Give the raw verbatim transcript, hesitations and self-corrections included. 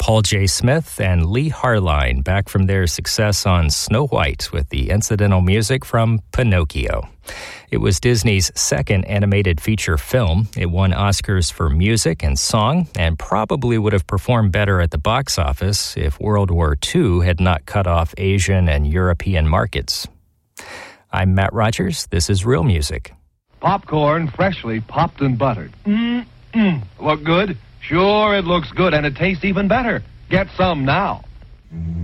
Paul J. Smith and Lee Harline, back from their success on Snow White with the incidental music from Pinocchio. It was Disney's second animated feature film. It won Oscars for music and song, and probably would have performed better at the box office if World War Two had not cut off Asian and European markets. I'm Matt Rogers. This is Real Music. Popcorn freshly popped and buttered. Mmm, look good? Sure, it looks good, and it tastes even better. Get some now.